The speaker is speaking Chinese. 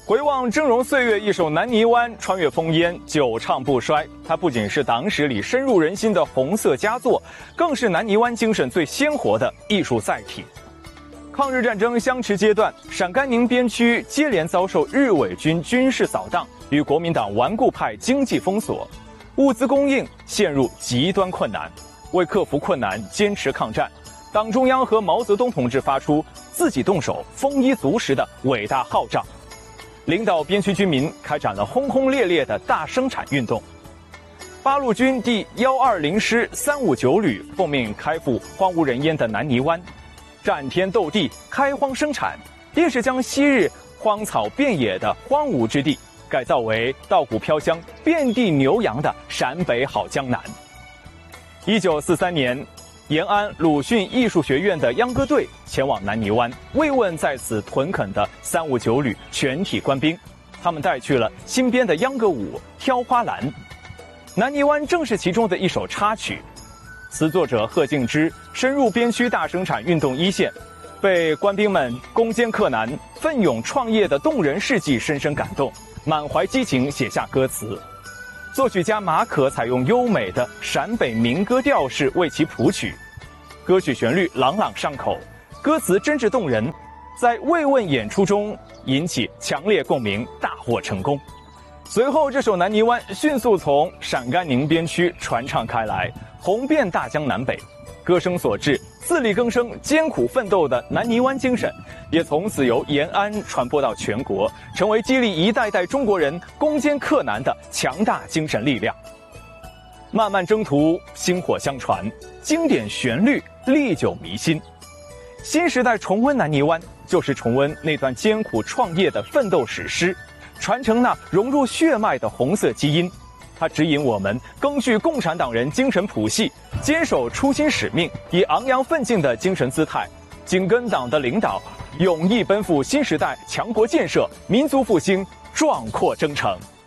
回望峥嵘岁月，一首《南泥湾》穿越烽烟，久唱不衰。它不仅是党史里深入人心的红色佳作，更是南泥湾精神最鲜活的艺术载体。抗日战争相持阶段，陕甘宁边区接连遭受日伪军军事扫荡与国民党顽固派经济封锁，物资供应陷入极端困难。为克服困难，坚持抗战，党中央和毛泽东同志发出自己动手、丰衣足食的伟大号召，领导边区居民开展了轰轰烈烈的大生产运动。八路军第120师359旅奉命开赴荒无人烟的南泥湾，战天斗地，开荒生产，硬是将昔日荒草遍野的荒芜之地改造为稻谷飘香、遍地牛羊的陕北好江南。1943年，延安鲁迅艺术学院的秧歌队前往南泥湾，慰问在此屯垦的359旅全体官兵。他们带去了新编的秧歌舞《挑花篮》，南泥湾正是其中的一首插曲。词作者贺敬之深入边区大生产运动一线，被官兵们攻坚克难、奋勇创业的动人事迹深深感动，满怀激情写下歌词。作曲家马可采用优美的陕北民歌调式为其谱曲，歌曲旋律朗朗上口，歌词真挚动人，在慰问演出中引起强烈共鸣，大获成功。随后，这首《南泥湾》迅速从陕甘宁边区传唱开来，红遍大江南北。歌声所致，自力更生、艰苦奋斗的南泥湾精神，也从此由延安传播到全国，成为激励一代代中国人攻坚克难的强大精神力量。漫漫征途，薪火相传，经典旋律历久弥新。新时代重温南泥湾，就是重温那段艰苦创业的奋斗史诗，传承那融入血脉的红色基因。它指引我们根据共产党人精神谱系，坚守初心使命，以昂扬奋进的精神姿态，紧跟党的领导，勇毅奔赴新时代强国建设、民族复兴壮阔征程。